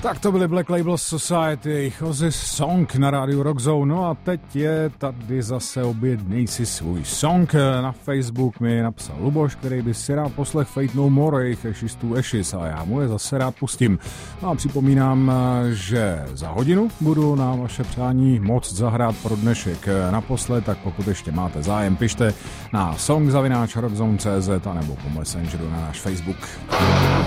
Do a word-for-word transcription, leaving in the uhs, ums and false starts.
Tak to byly Black Label Society, jejich Ozzy Song na rádiu Rock Zone. No a teď je tady zase objednej si svůj song. Na Facebook mi napsal Luboš, který by si rád poslech Fate No More, jejich Ashes to Ashes, a já mu je zase rád pustím. No a připomínám, že za hodinu budu na vaše přání moc zahrát pro dnešek naposled, tak pokud ještě máte zájem, pište na song zavináč rockzone tečka cz a nebo po Messengeru na náš Facebook.